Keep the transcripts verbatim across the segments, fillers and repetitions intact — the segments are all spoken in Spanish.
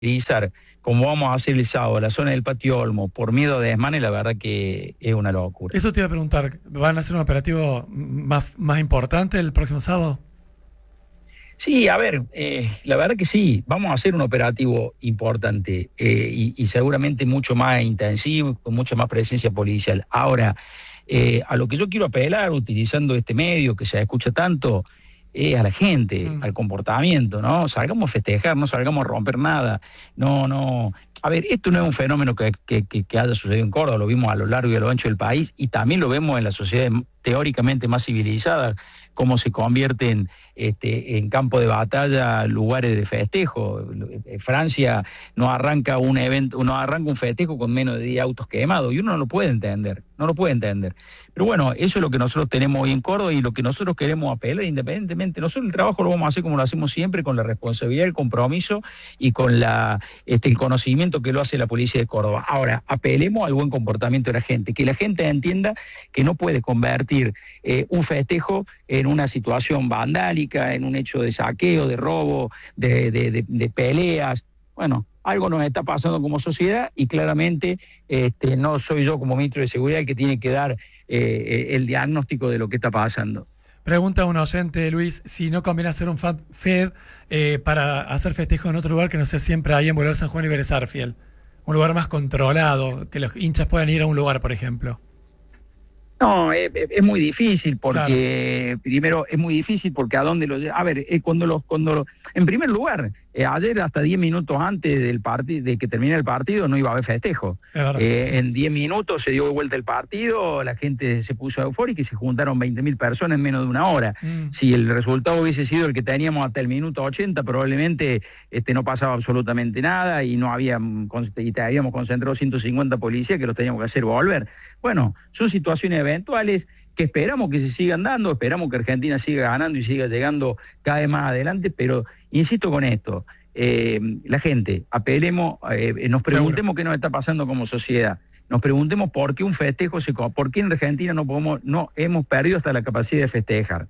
utilizar, como vamos a hacer el sábado, la zona del Patio Olmo, por miedo a desmanes, la verdad que es una locura. Eso te iba a preguntar, ¿van a hacer un operativo más, más importante el próximo sábado? Sí, a ver, eh, la verdad que sí, vamos a hacer un operativo importante eh, y, y seguramente mucho más intensivo, con mucha más presencia policial. Ahora, eh, a lo que yo quiero apelar, utilizando este medio que se escucha tanto, es a la gente, Sí. al comportamiento, ¿no? Salgamos a festejar, no salgamos a romper nada, no, no. A ver, esto no es un fenómeno que, que, que, que haya sucedido en Córdoba, lo vimos a lo largo y a lo ancho del país y también lo vemos en las sociedades teóricamente más civilizadas, cómo se convierten este, en campo de batalla lugares de festejo. Francia no arranca un evento, no arranca un festejo con menos de diez autos quemados y uno no lo puede entender, no lo puede entender. Pero bueno, eso es lo que nosotros tenemos hoy en Córdoba y lo que nosotros queremos apelar independientemente. Nosotros el trabajo lo vamos a hacer como lo hacemos siempre, con la responsabilidad, el compromiso y con la, este, el conocimiento que lo hace la policía de Córdoba. Ahora, apelemos al buen comportamiento de la gente, que la gente entienda que no puede convertir eh, un festejo en una situación vandálica, en un hecho de saqueo, de robo, de, de, de, de peleas. Bueno, algo nos está pasando como sociedad y claramente este, no soy yo como ministro de Seguridad el que tiene que dar eh, el diagnóstico de lo que está pasando. Pregunta un oyente, Luis, si no conviene hacer un F E D eh, para hacer festejos en otro lugar que no sea siempre ahí en Boulevard San Juan y Vélez Arfiel. Un lugar más controlado, que los hinchas puedan ir a un lugar, por ejemplo. No, es, es muy difícil porque, claro. primero, es muy difícil porque a dónde lo... A ver, eh, cuando los... Cuando los, en primer lugar, eh, ayer hasta diez minutos antes del partido, de que termine el partido no iba a haber festejo. Verdad, eh, sí. En diez minutos se dio vuelta el partido, la gente se puso eufórica y se juntaron veinte mil personas en menos de una hora. Mm. Si el resultado hubiese sido el que teníamos hasta el minuto ochenta, probablemente este, no pasaba absolutamente nada y no había, y habíamos concentrado ciento cincuenta policías que los teníamos que hacer volver. Bueno, son situaciones eventuales que esperamos que se sigan dando, esperamos que Argentina siga ganando y siga llegando cada vez más adelante, pero insisto con esto, eh, la gente, apelemos, eh, nos preguntemos Seguro. qué nos está pasando como sociedad, nos preguntemos por qué un festejo, se, por qué en Argentina no podemos, no hemos perdido hasta la capacidad de festejar.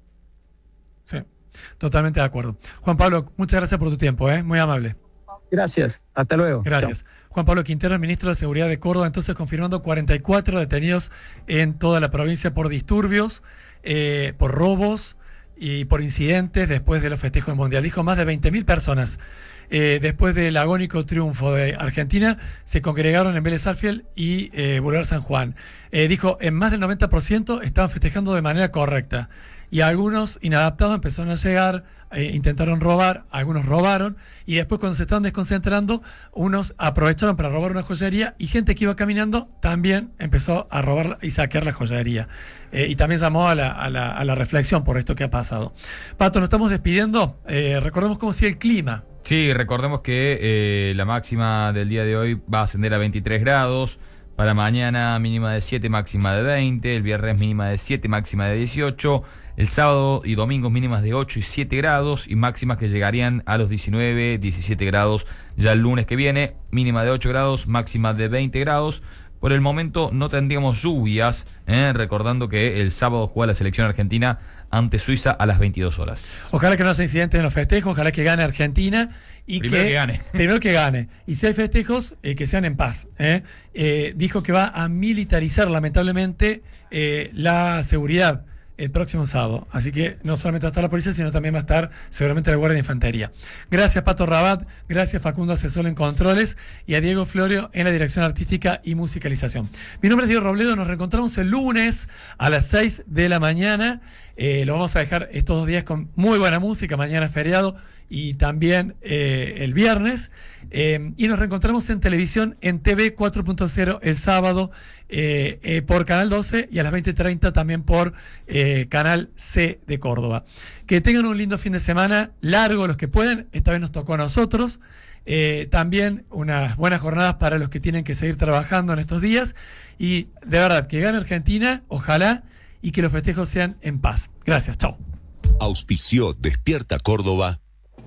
Sí, totalmente de acuerdo. Juan Pablo, muchas gracias por tu tiempo, ¿eh? Muy amable. Gracias, hasta luego. Gracias. Chao. Juan Pablo Quintero, ministro de Seguridad de Córdoba, entonces confirmando cuarenta y cuatro detenidos en toda la provincia por disturbios, eh, por robos y por incidentes después de los festejos del Mundial. Dijo más de veinte mil personas. Eh, después del agónico triunfo de Argentina, se congregaron en Vélez Arfiel y eh, Boulevard San Juan. Eh, dijo, en más del noventa por ciento estaban festejando de manera correcta. Y algunos inadaptados empezaron a llegar, eh, intentaron robar, algunos robaron, y después cuando se estaban desconcentrando, unos aprovecharon para robar una joyería, y gente que iba caminando también empezó a robar y saquear la joyería. Eh, y también llamó a la, a, la, a la reflexión por esto que ha pasado. Pato, nos estamos despidiendo. Eh, recordemos cómo sigue el clima. Sí, recordemos que eh, la máxima del día de hoy va a ascender a veintitrés grados. Para mañana mínima de siete, máxima de veinte. El viernes mínima de siete, máxima de dieciocho. El sábado y domingo mínimas de ocho y siete grados y máximas que llegarían a los diecinueve, diecisiete grados ya el lunes que viene. Mínima de ocho grados, máxima de veinte grados. Por el momento no tendríamos lluvias, ¿eh? Recordando que el sábado juega la selección argentina ante Suiza a las veintidós horas. Ojalá que no haya incidentes en los festejos, ojalá que gane Argentina. Y primero que, que gane. Primero que gane. Y si hay festejos, eh, que sean en paz. ¿eh? Eh, dijo que va a militarizar lamentablemente eh, la seguridad el próximo sábado. Así que no solamente va a estar la policía, sino también va a estar seguramente la Guardia de Infantería. Gracias, Pato Rabat. Gracias, Facundo Asesor en Controles. Y a Diego Florio en la dirección artística y musicalización. Mi nombre es Diego Robledo. Nos reencontramos el lunes a las seis de la mañana. Eh, lo vamos a dejar estos dos días con muy buena música. Mañana es feriado. Y también eh, el viernes. Eh, y nos reencontramos en televisión en T V cuatro punto cero el sábado eh, eh, por Canal doce y a las veinte treinta también por eh, Canal C de Córdoba. Que tengan un lindo fin de semana, largo los que pueden. Esta vez nos tocó a nosotros. Eh, también unas buenas jornadas para los que tienen que seguir trabajando en estos días. Y de verdad, que gane Argentina, ojalá, y que los festejos sean en paz. Gracias, chao. Auspició Despierta Córdoba.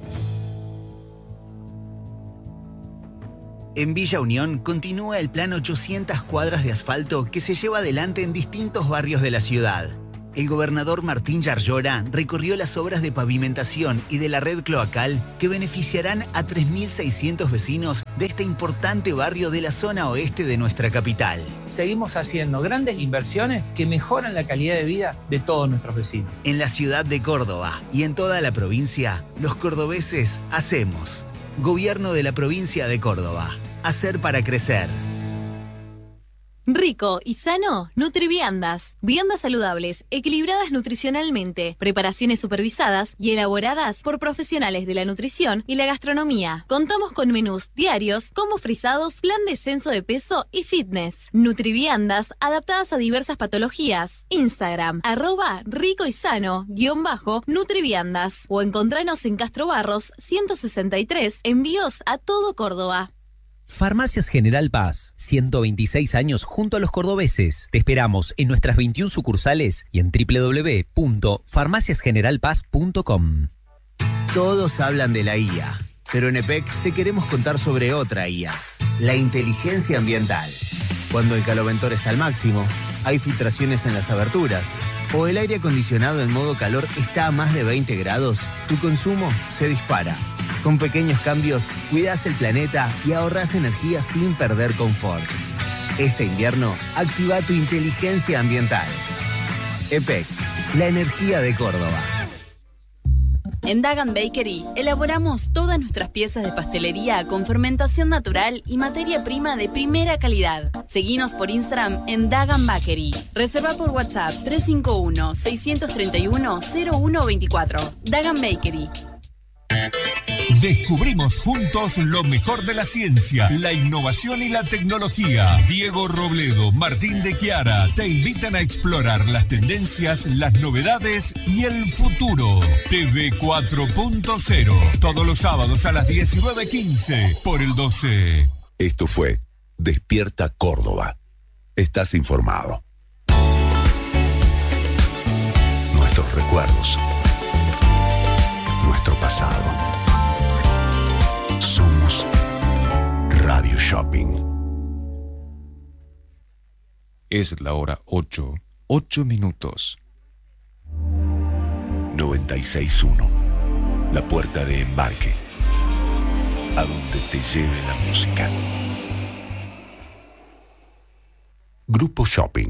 En Villa Unión continúa el plan ochocientas cuadras de asfalto que se lleva adelante en distintos barrios de la ciudad. el gobernador Martín Yarlora recorrió las obras de pavimentación y de la red cloacal que beneficiarán a tres mil seiscientos vecinos de este importante barrio de la zona oeste de nuestra capital. Seguimos haciendo grandes inversiones que mejoran la calidad de vida de todos nuestros vecinos. En la ciudad de Córdoba y en toda la provincia, los cordobeses hacemos. Gobierno de la provincia de Córdoba. Hacer para crecer. Rico y sano, Nutriviandas. Viandas saludables, equilibradas nutricionalmente, preparaciones supervisadas y elaboradas por profesionales de la nutrición y la gastronomía. Contamos con menús diarios, combos frisados, plan de descenso de peso y fitness. Nutriviandas, adaptadas a diversas patologías. Instagram, arroba rico y sano, guión bajo, Nutriviandas. O encontranos en Castro Barros, ciento sesenta y tres, envíos a todo Córdoba. Farmacias General Paz, ciento veintiséis años junto a los cordobeses. Te esperamos en nuestras veintiuna sucursales y en doble u doble u doble u punto farmacias general paz punto com. Todos hablan de la I A, pero en E P E C te queremos contar sobre otra I A, la inteligencia ambiental. Cuando el caloventor está al máximo, hay filtraciones en las aberturas, o el aire acondicionado en modo calor está a más de veinte grados, tu consumo se dispara. Con pequeños cambios, cuidas el planeta y ahorras energía sin perder confort. Este invierno, activa tu inteligencia ambiental. E P E C, la energía de Córdoba. En Dagan Bakery elaboramos todas nuestras piezas de pastelería con fermentación natural y materia prima de primera calidad. Seguinos por Instagram en Dagan Bakery. Reserva por WhatsApp tres cinco uno, seis tres uno, cero uno dos cuatro. Dagan Bakery. Descubrimos juntos lo mejor de la ciencia, la innovación y la tecnología. Diego Robledo, Martín de Chiara te invitan a explorar las tendencias, las novedades y el futuro. T V cuatro punto cero, todos los sábados a las diecinueve quince por el doce. Esto fue Despierta Córdoba. Estás informado. Nuestros recuerdos. Nuestro pasado. Somos Radio Shopping. Es la hora ocho, ocho minutos. noventa y seis punto uno. La puerta de embarque. A donde te lleve la música. Grupo Shopping.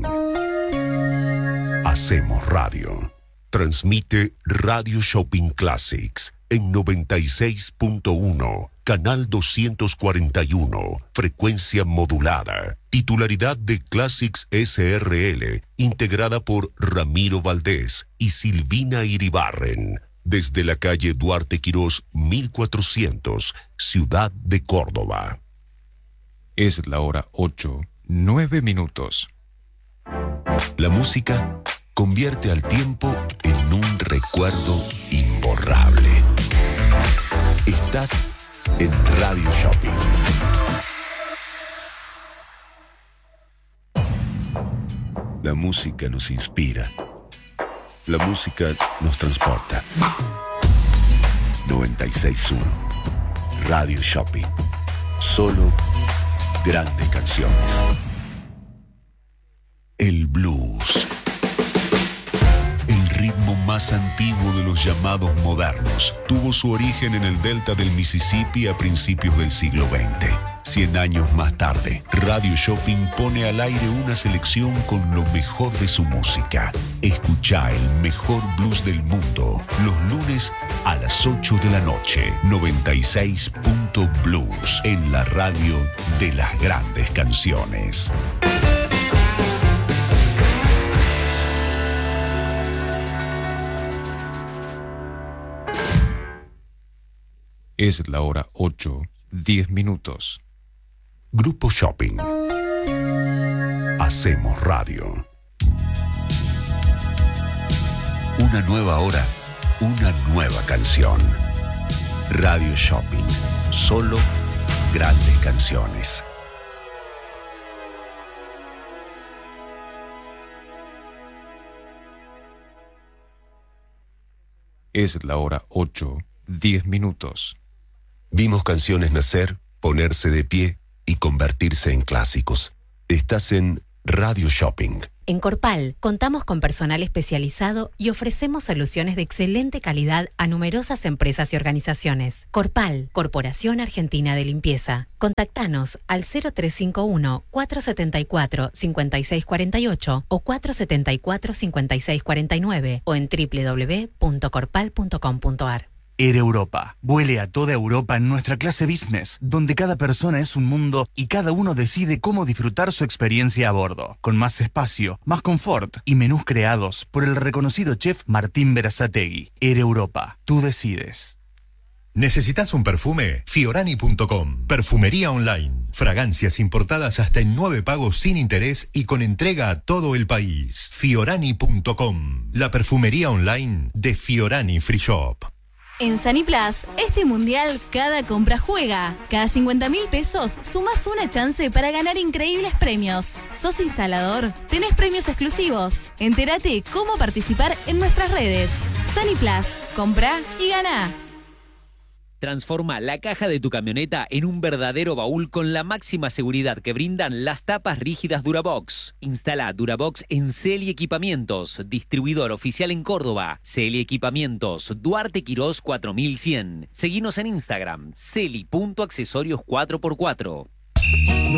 Hacemos radio. Transmite Radio Shopping Classics en noventa y seis punto uno, canal doscientos cuarenta y uno, frecuencia modulada, titularidad de Classics S R L, integrada por Ramiro Valdés y Silvina Iribarren, desde la calle Duarte Quirós mil cuatrocientos, Ciudad de Córdoba. Es la hora ocho, nueve minutos. La música convierte al tiempo en un recuerdo imborrable. Estás en Radio Shopping. La música nos inspira. La música nos transporta. noventa y seis punto uno. Radio Shopping. Solo grandes canciones. El blues. El ritmo más antiguo de los llamados modernos tuvo su origen en el delta del Mississippi a principios del siglo veinte. Cien años más tarde, Radio Shopping pone al aire una selección con lo mejor de su música. Escuchá el mejor blues del mundo los lunes a las ocho de la noche. noventa y seis punto Blues en la radio de las grandes canciones. Es la hora ocho, diez minutos. Grupo Shopping. Hacemos radio. Una nueva hora, una nueva canción. Radio Shopping. Solo grandes canciones. Es la hora ocho, diez minutos. Vimos canciones nacer, ponerse de pie y convertirse en clásicos. Estás en Radio Shopping. En Corpal contamos con personal especializado y ofrecemos soluciones de excelente calidad a numerosas empresas y organizaciones. Corpal, Corporación Argentina de Limpieza. Contactanos al cero tres cinco uno, cuatro siete cuatro, cinco seis cuatro ocho o cuatro siete cuatro, cinco seis cuatro nueve o en doble u doble u doble u punto corpal punto com punto a r. Air Europa. Vuele a toda Europa en nuestra clase business, donde cada persona es un mundo y cada uno decide cómo disfrutar su experiencia a bordo, con más espacio, más confort y menús creados por el reconocido chef Martín Berazategui. Air Europa. Tú decides. ¿Necesitas un perfume? Fiorani punto com. Perfumería online. Fragancias importadas hasta en nueve pagos sin interés y con entrega a todo el país. Fiorani punto com. La perfumería online de Fiorani Free Shop. En Saniplas, este mundial cada compra juega. Cada cincuenta mil pesos sumas una chance para ganar increíbles premios. ¿Sos instalador? Tenés premios exclusivos. Entérate cómo participar en nuestras redes. Saniplas, compra y gana. Transforma la caja de tu camioneta en un verdadero baúl con la máxima seguridad que brindan las tapas rígidas Durabox. Instala Durabox en Celi Equipamientos, distribuidor oficial en Córdoba. Celi Equipamientos, Duarte Quirós cuatro mil cien. Seguinos en Instagram, celi punto accesorios cuatro por cuatro.